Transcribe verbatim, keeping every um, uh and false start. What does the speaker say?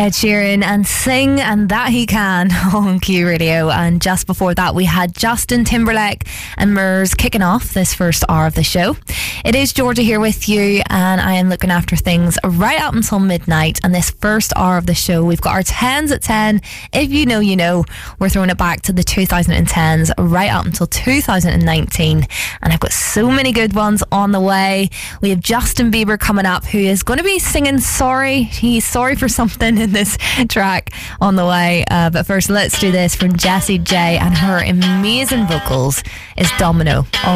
Ed Sheeran and Sing and That He Can on Q Radio. And just before that we had Justin Timberlake and Murs kicking off this first hour of the show. It is Georgia here with you, and I am looking after things right up until midnight. And this first hour of the show, we've got our tens at ten. If you know, you know. We're throwing it back to the two thousand tens right up until two thousand nineteen, and I've got so many good ones on the way. We have Justin Bieber coming up, who is going to be singing Sorry. He's sorry for something in this track on the way. Uh, but first, let's do this from Jessie J, and her amazing vocals is Domino on